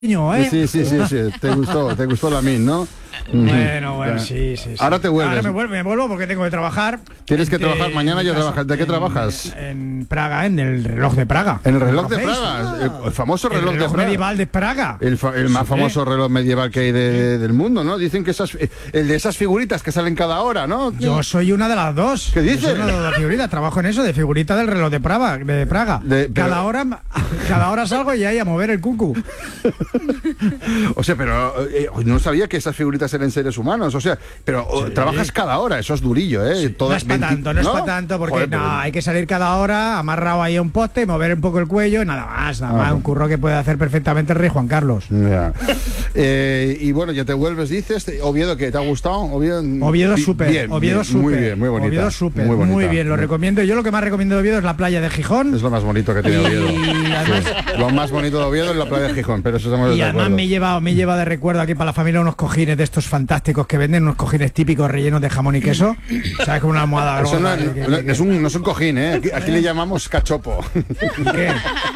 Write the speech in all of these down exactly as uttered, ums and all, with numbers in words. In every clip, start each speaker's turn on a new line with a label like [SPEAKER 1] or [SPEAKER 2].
[SPEAKER 1] ¿eh?
[SPEAKER 2] Sí, sí, sí, sí, te gustó, te gustó la min, ¿no?
[SPEAKER 1] Bueno, bueno, sí, sí, sí.
[SPEAKER 2] Ahora te vuelves.
[SPEAKER 1] Ahora me vuelvo, me vuelvo porque tengo que trabajar.
[SPEAKER 2] Tienes que
[SPEAKER 1] de,
[SPEAKER 2] trabajar mañana, ya trabajas. ¿De qué
[SPEAKER 1] en,
[SPEAKER 2] trabajas?
[SPEAKER 1] En Praga, en el reloj de Praga.
[SPEAKER 2] En el reloj de Praga, el, el famoso reloj,
[SPEAKER 1] el reloj
[SPEAKER 2] de Praga.
[SPEAKER 1] medieval de Praga.
[SPEAKER 2] El, fa, el más famoso reloj medieval que hay de, del mundo, ¿no? Dicen que esas, el de esas figuritas que salen cada hora, ¿no?
[SPEAKER 1] Yo soy una de las dos.
[SPEAKER 2] ¿Qué dices?
[SPEAKER 1] Yo soy una de las figuritas, trabajo en eso, de figurita del reloj de Praga. De Praga. De, pero... cada, hora, cada hora salgo y ahí a mover el cucu.
[SPEAKER 2] O sea, pero eh, no sabía que esas figuritas eran seres humanos. O sea, pero sí. Trabajas cada hora, eso es durillo, ¿eh?
[SPEAKER 1] Sí.
[SPEAKER 2] Todas
[SPEAKER 1] no es para tanto, no, ¿no? es para tanto, porque Joder, no, pero... hay que salir cada hora, amarrado ahí a un poste, mover un poco el cuello, nada más, nada ah, más, no. Un curro que puede hacer perfectamente el rey Juan Carlos.
[SPEAKER 2] Yeah. eh, y bueno, ya te vuelves, dices, Oviedo, ¿que te ha gustado? Oviedo,
[SPEAKER 1] Oviedo súper, Oviedo súper.
[SPEAKER 2] Muy bien, muy bonita.
[SPEAKER 1] Oviedo súper, muy, muy bien, lo recomiendo. Yo lo que más recomiendo de Oviedo es la playa de Gijón.
[SPEAKER 2] Es lo más bonito que tiene Oviedo.
[SPEAKER 1] Y además...
[SPEAKER 2] sí. Lo más bonito de Oviedo es la playa de Gijón, pero eso estamos
[SPEAKER 1] Y además me lleva, me lleva de recuerdo aquí para la familia unos cojines de estos fantásticos que venden, unos cojines típicos rellenos de jamón y queso. ¿Sabes? Con una almohada.
[SPEAKER 2] Eso no, que, que, que, es un, no es un cojín, ¿eh? Aquí, aquí le llamamos cachopo.
[SPEAKER 1] ¿Y qué?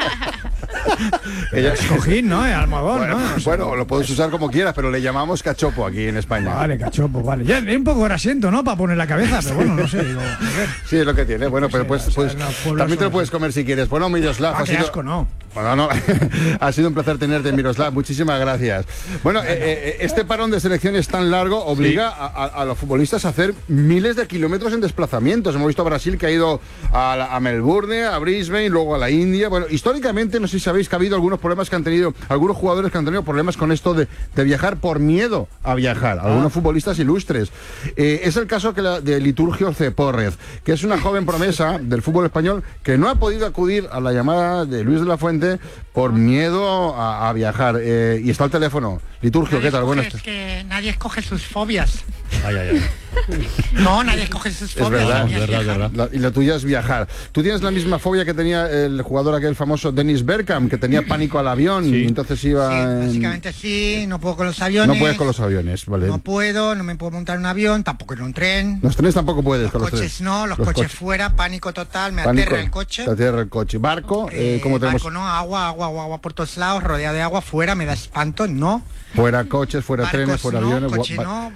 [SPEAKER 1] Ella... Es cojín, ¿no? Es almohadón,
[SPEAKER 2] bueno,
[SPEAKER 1] ¿no? O sea,
[SPEAKER 2] bueno, lo puedes usar como quieras, pero le llamamos cachopo aquí en España.
[SPEAKER 1] Vale, cachopo, vale. Ya es un poco grasiento, ¿no? Para poner la cabeza, pero bueno, no sé. Digo,
[SPEAKER 2] sí, es lo que tiene. Bueno, no pero sé, pues, pues no, también te lo puedes comer si quieres. Bueno, Miroslav.
[SPEAKER 1] Ah,
[SPEAKER 2] ha
[SPEAKER 1] qué
[SPEAKER 2] sido...
[SPEAKER 1] asco, no.
[SPEAKER 2] Bueno, no. Ha sido un placer tenerte, Miroslav. Muchísimas gracias. Bueno, eh, eh, este parón de selecciones tan largo obliga sí. a, a, a los futbolistas a hacer miles de kilómetros en desplazamientos. Hemos visto a Brasil que ha ido a, la, a Melbourne, a Brisbane, luego a la India. Bueno, históricamente, no sé si sabéis que ha habido algunos problemas que han tenido, algunos jugadores que han tenido problemas con esto de, de viajar por miedo a viajar. Algunos ah. futbolistas ilustres. Eh, es el caso que la, de Liturgio Cepórrez, que es una joven promesa del fútbol español que no ha podido acudir a la llamada de Luis de la Fuente por miedo a, a viajar. Eh, y está el teléfono. Liturgio, nadie ¿qué tal? Buenas
[SPEAKER 3] tardes. Es que nadie escoge sus fobias.
[SPEAKER 2] Ay, ay, ay.
[SPEAKER 3] No, nadie escoge sus fobias.
[SPEAKER 2] Es verdad,
[SPEAKER 3] es
[SPEAKER 2] verdad, verdad. La, y la tuya es viajar. Tú tienes la misma fobia que tenía el jugador aquel famoso Dennis Bergkamp, que tenía pánico al avión sí. y entonces iba...
[SPEAKER 3] Sí,
[SPEAKER 2] en...
[SPEAKER 3] básicamente sí, no puedo con los aviones.
[SPEAKER 2] No puedes con los aviones, vale.
[SPEAKER 3] No puedo, no me puedo montar en un avión, tampoco en un tren.
[SPEAKER 2] Los trenes tampoco puedes
[SPEAKER 3] los
[SPEAKER 2] con los
[SPEAKER 3] coches
[SPEAKER 2] trenes.
[SPEAKER 3] no, los, los coches, coches fuera, pánico total, me pánico, aterra el coche.
[SPEAKER 2] Te aterra el coche. Barco, eh,
[SPEAKER 3] eh,
[SPEAKER 2] ¿cómo tenemos?
[SPEAKER 3] Barco no, agua, agua, agua, agua por todos lados, rodeado de agua, fuera, me da espanto, no.
[SPEAKER 2] Fuera coches, fuera
[SPEAKER 3] Barcos,
[SPEAKER 2] trenes, fuera
[SPEAKER 3] no,
[SPEAKER 2] aviones,
[SPEAKER 3] coche, no,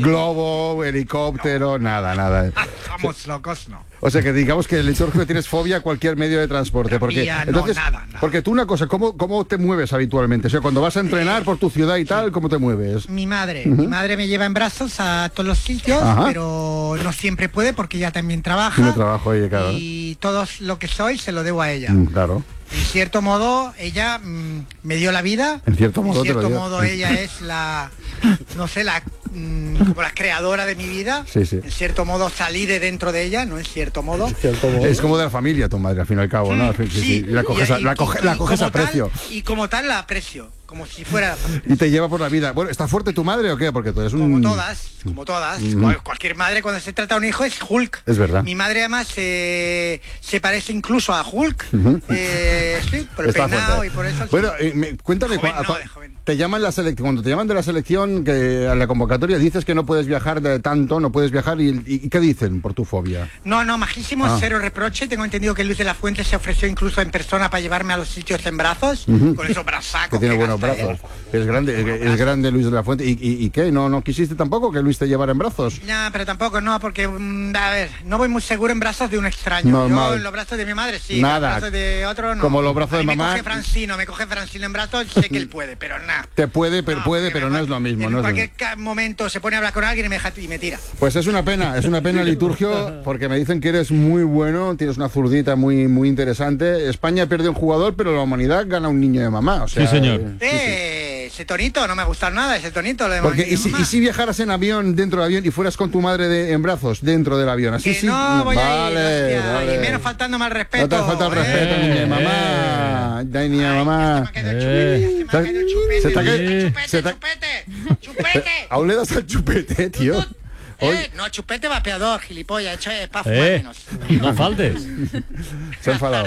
[SPEAKER 2] globo, helicóptero, no. nada, nada.
[SPEAKER 3] Estamos locos, no.
[SPEAKER 2] O sea que digamos que el Liturgio tienes fobia a cualquier medio de transporte. Porque,
[SPEAKER 3] no,
[SPEAKER 2] entonces,
[SPEAKER 3] nada, nada.
[SPEAKER 2] Porque tú una cosa, ¿cómo, ¿cómo te mueves habitualmente? O sea, cuando vas a entrenar por tu ciudad y tal, ¿cómo te mueves?
[SPEAKER 3] Mi madre, uh-huh. mi madre me lleva en brazos a todos los sitios, Ajá. pero no siempre puede porque ella también trabaja.
[SPEAKER 2] Tiene trabajo ella, claro.
[SPEAKER 3] Y todo lo que soy se lo debo a ella.
[SPEAKER 2] Mm, claro.
[SPEAKER 3] En cierto modo, ella mmm, me dio la vida.
[SPEAKER 2] En cierto modo,
[SPEAKER 3] en cierto
[SPEAKER 2] te lo
[SPEAKER 3] modo ella es la, no sé, la mmm, como la creadora de mi vida.
[SPEAKER 2] Sí, sí.
[SPEAKER 3] En cierto modo salí de dentro de ella, no en cierto modo. En
[SPEAKER 2] cierto modo. Es como de la familia tu madre, al fin y al cabo, ¿no? Sí, sí, sí. Y la coges, y, a, la coge, y, la coges a precio.
[SPEAKER 3] Tal, y como tal la aprecio. Como si fuera...
[SPEAKER 2] Y te lleva por la vida. Bueno, ¿está fuerte tu madre o qué? Porque tú eres un...
[SPEAKER 3] Como todas, como todas. Mm. Cualquier madre cuando se trata de un hijo es Hulk.
[SPEAKER 2] Es verdad.
[SPEAKER 3] Mi madre además eh, se parece incluso a Hulk. Uh-huh. eh, sí, por el
[SPEAKER 2] está
[SPEAKER 3] peinado
[SPEAKER 2] fuerte.
[SPEAKER 3] Y por eso...
[SPEAKER 2] Bueno, eh, me, cuéntame...
[SPEAKER 3] Joven,
[SPEAKER 2] cua,
[SPEAKER 3] no,
[SPEAKER 2] cua,
[SPEAKER 3] de joven.
[SPEAKER 2] Te llaman la selección, cuando te llaman de la selección, que a la convocatoria dices que no puedes viajar de tanto, no puedes viajar, y, y, y ¿qué dicen por tu fobia?
[SPEAKER 3] No, no, majísimo, ah. cero reproche. Tengo entendido que Luis de la Fuente se ofreció incluso en persona para llevarme a los sitios en brazos, uh-huh. con esos brazacos.
[SPEAKER 2] Que tiene buenos brazos. Es grande, es, es grande Luis de la Fuente. ¿Y, y, y qué? ¿No, ¿No quisiste tampoco que Luis te llevara en brazos?
[SPEAKER 3] No, pero tampoco, no, porque, a ver, no voy muy seguro en brazos de un extraño.
[SPEAKER 2] Normal.
[SPEAKER 3] Yo en los brazos de mi madre sí,
[SPEAKER 2] nada.
[SPEAKER 3] En los brazos de otro no.
[SPEAKER 2] Como los brazos de
[SPEAKER 3] me
[SPEAKER 2] mamá.
[SPEAKER 3] Me coge Francino, me coge Francino en brazos, sé que él puede, pero nada.
[SPEAKER 2] Te puede, pero
[SPEAKER 3] no,
[SPEAKER 2] puede, pero no es lo mismo.
[SPEAKER 3] En
[SPEAKER 2] no
[SPEAKER 3] cualquier
[SPEAKER 2] es
[SPEAKER 3] momento se pone a hablar con alguien y me, y me tira.
[SPEAKER 2] Pues es una pena, es una pena, Liturgio, porque me dicen que eres muy bueno, tienes una zurdita muy, muy interesante. España pierde un jugador, pero la humanidad gana un niño de mamá. O sea,
[SPEAKER 4] sí, señor.
[SPEAKER 3] Eh, sí, sí. Ese tonito, no me gusta nada, ese tonito. Lo de
[SPEAKER 2] porque, y, si, ¿y si viajaras en avión, dentro del avión, y fueras con tu madre de, en brazos, dentro del avión? Así
[SPEAKER 3] que
[SPEAKER 2] sí.
[SPEAKER 3] No, voy
[SPEAKER 2] vale,
[SPEAKER 3] a ir, hostia,
[SPEAKER 2] vale.
[SPEAKER 3] Y menos faltando mal respeto.
[SPEAKER 2] No te falta el respeto,
[SPEAKER 3] eh.
[SPEAKER 2] niña de mamá. Ay, niña de mamá.
[SPEAKER 3] Eh.
[SPEAKER 2] Se te ha caído el
[SPEAKER 3] chupete. Se te ha chupete, chupete.
[SPEAKER 2] Aún le das al chupete, tío.
[SPEAKER 3] Eh, no, chupete vapeador, gilipollas, hecho es para fumar
[SPEAKER 4] eh,
[SPEAKER 3] menos.
[SPEAKER 4] No faltes.
[SPEAKER 2] Se ha enfadado.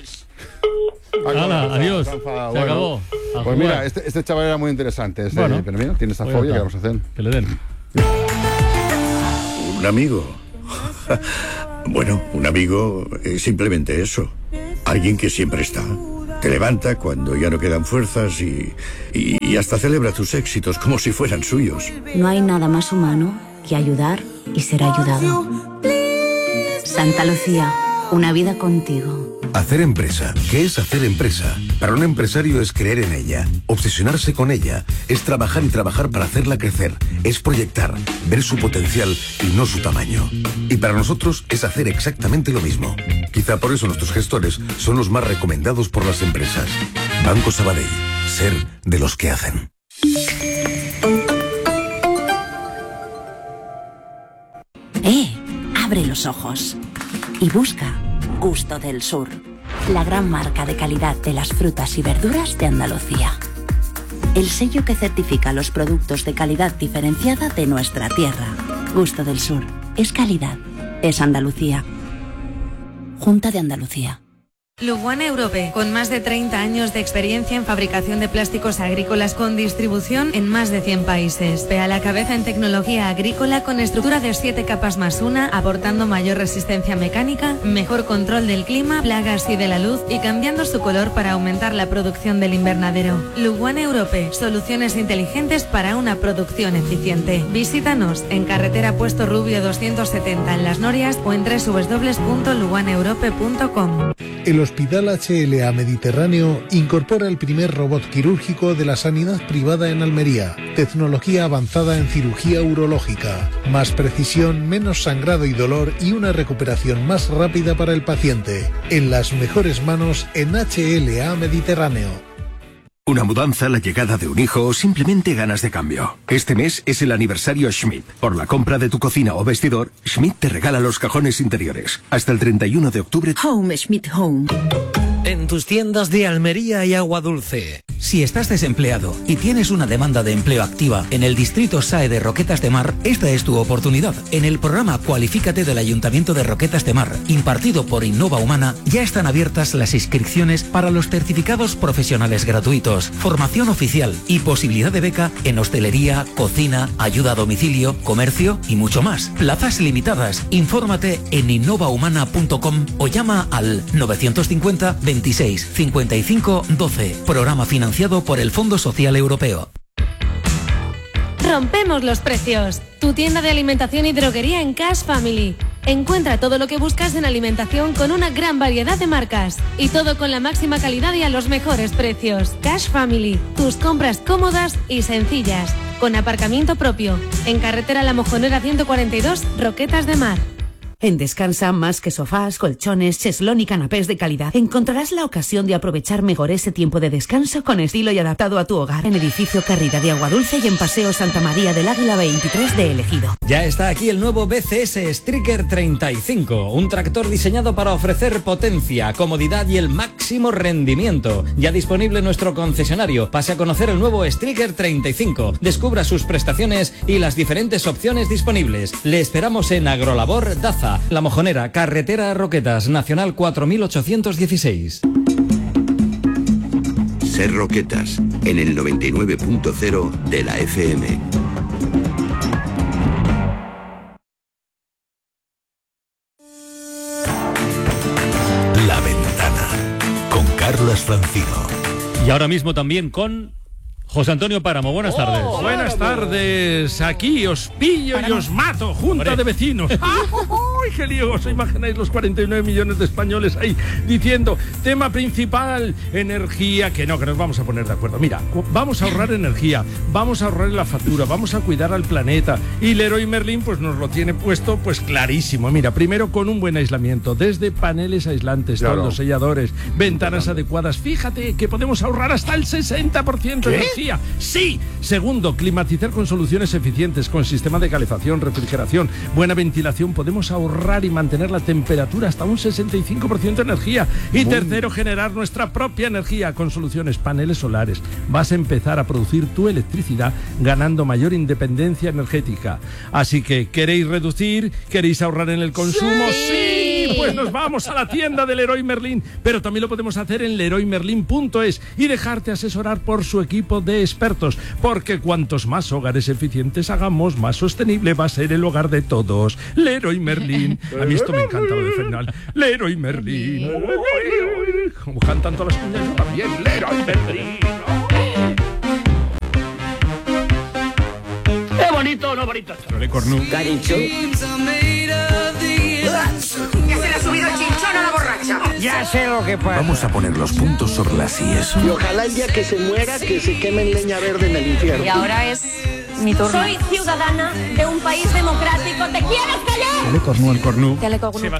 [SPEAKER 4] Hala, adiós. Se, se
[SPEAKER 2] bueno,
[SPEAKER 4] acabó.
[SPEAKER 2] A pues jugar. Mira, este, este chaval era muy interesante. Este,
[SPEAKER 4] bueno,
[SPEAKER 2] pero mira, tiene esta fobia, ¿qué vamos a hacer?
[SPEAKER 4] Que le den.
[SPEAKER 5] Un amigo. Bueno, un amigo es simplemente eso. Alguien que siempre está.
[SPEAKER 4] Te levanta cuando ya no quedan fuerzas y, y, y hasta celebra tus éxitos como si fueran suyos.
[SPEAKER 5] No hay nada más humano que ayudar y ser ayudado. Santa Lucía, una vida contigo.
[SPEAKER 6] Hacer empresa. ¿Qué es hacer empresa? Para un empresario es creer en ella, obsesionarse con ella, es trabajar y trabajar para hacerla crecer, es proyectar, ver su potencial y no su tamaño. Y para nosotros es hacer exactamente lo mismo. Quizá por eso nuestros gestores son los más recomendados por las empresas. Banco Sabadell. Ser de los que hacen.
[SPEAKER 5] ¡Eh! Abre los ojos y busca Gusto del Sur, la gran marca de calidad de las frutas y verduras de Andalucía. El sello que certifica los productos de calidad diferenciada de nuestra tierra. Gusto del Sur. Es calidad. Es Andalucía. Junta de Andalucía.
[SPEAKER 7] Luguana Europe, con más de treinta años de experiencia en fabricación de plásticos agrícolas con distribución en más de cien países. Ve a la cabeza en tecnología agrícola con estructura de siete capas más una, aportando mayor resistencia mecánica, mejor control del clima, plagas y de la luz y cambiando su color para aumentar la producción del invernadero. Luguana Europe, soluciones inteligentes para una producción eficiente. Visítanos en carretera Puesto Rubio doscientos setenta en Las Norias o en doble u doble u doble u punto luguana europe punto com.
[SPEAKER 8] El Hospital H L A Mediterráneo incorpora el primer robot quirúrgico de la sanidad privada en Almería. Tecnología avanzada en cirugía urológica. Más precisión, menos sangrado y dolor y una recuperación más rápida para el paciente. En las mejores manos en H L A Mediterráneo.
[SPEAKER 6] Una mudanza, la llegada de un hijo o simplemente ganas de cambio. Este mes es el aniversario Schmidt. Por la compra de tu cocina o vestidor, Schmidt te regala los cajones interiores. Hasta el treinta y uno de octubre.
[SPEAKER 5] Home Schmidt Home.
[SPEAKER 9] En tus tiendas de Almería y Agua Dulce. Si estás desempleado y tienes una demanda de empleo activa en el distrito S A E de Roquetas de Mar, esta es tu oportunidad. En el programa Cualifícate del Ayuntamiento de Roquetas de Mar, impartido por Innova Humana, ya están abiertas las inscripciones para los certificados profesionales gratuitos, formación oficial y posibilidad de beca en hostelería, cocina, ayuda a domicilio, comercio y mucho más. Plazas limitadas. Infórmate en innova humana punto com o llama al novecientos cincuenta veintiséis cincuenta y cinco doce. Programa financiado por el Fondo Social Europeo.
[SPEAKER 10] Rompemos los precios. Tu tienda de alimentación y droguería en Cash Family. Encuentra todo lo que buscas en alimentación con una gran variedad de marcas. Y todo con la máxima calidad y a los mejores precios. Cash Family. Tus compras cómodas y sencillas. Con aparcamiento propio. En carretera La Mojonera ciento cuarenta y dos, Roquetas de Mar.
[SPEAKER 5] En Descansa, más que sofás, colchones, cheslón y canapés de calidad, encontrarás la ocasión de aprovechar mejor ese tiempo de descanso con estilo y adaptado a tu hogar. En edificio Carrida de Agua Dulce y en Paseo Santa María del Águila veintitrés de El Ejido.
[SPEAKER 9] Ya está aquí el nuevo B C S Striker treinta y cinco, un tractor diseñado para ofrecer potencia, comodidad y el máximo rendimiento. Ya disponible en nuestro concesionario. Pase a conocer el nuevo Striker treinta y cinco. Descubra sus prestaciones y las diferentes opciones disponibles. Le esperamos en Agrolabor Daza, La Mojonera, carretera Roquetas, Nacional cuatro mil ochocientos dieciséis.
[SPEAKER 11] Ser Roquetas, en el noventa y nueve punto cero de la F M.
[SPEAKER 6] La Ventana, con Carlos Francino.
[SPEAKER 12] Y ahora mismo también con José Antonio Páramo. Buenas tardes.
[SPEAKER 13] Oh, buenas tardes. Aquí os pillo Páramo. Y os mato, junta Hombre. De vecinos. ¡Ay, qué lío! ¿Os imagináis los cuarenta y nueve millones de españoles ahí diciendo tema principal, energía? Que no, que nos vamos a poner de acuerdo. Mira, vamos a ahorrar energía, vamos a ahorrar la factura, vamos a cuidar al planeta. Y Leroy Merlin pues nos lo tiene puesto pues clarísimo. Mira, primero con un buen aislamiento, desde paneles aislantes, claro. Toldos, selladores, ventanas claro. adecuadas. Fíjate que podemos ahorrar hasta el sesenta por ciento de energía. Sí. Segundo, climatizar con soluciones eficientes, con sistema de calefacción, refrigeración, buena ventilación. Podemos ahorrar y mantener la temperatura hasta un sesenta y cinco por ciento de energía. Y Boom. Tercero, generar nuestra propia energía con soluciones paneles solares. Vas a empezar a producir tu electricidad ganando mayor independencia energética. Así que, ¿queréis reducir? ¿Queréis ahorrar en el consumo? ¡Sí! ¡Sí! Pues nos vamos a la tienda de Leroy Merlin. Pero también lo podemos hacer en leroy merlin punto es y dejarte asesorar por su equipo de expertos. Porque cuantos más hogares eficientes hagamos, más sostenible va a ser el hogar de todos. Leroy Merlin. A mí esto me encanta lo de final. Leroy Merlin. como cantan todas las cuñas, yo también. Leroy Merlin. ¡Qué bonito, no bonito!
[SPEAKER 12] Le Cornu.
[SPEAKER 14] Caricho.
[SPEAKER 15] Ya se le ha subido chinchón a la borracha.
[SPEAKER 14] Ya sé lo que pasa.
[SPEAKER 6] Vamos a poner los puntos sobre las íes.
[SPEAKER 14] Y ojalá el día que se muera, que se queme en leña verde en el infierno.
[SPEAKER 16] Y ahora es mi turno.
[SPEAKER 17] Soy ciudadana de un país democrático. ¿Te quieres callar?
[SPEAKER 12] Le Cornu, el Cornu.
[SPEAKER 16] Ya le Cornu.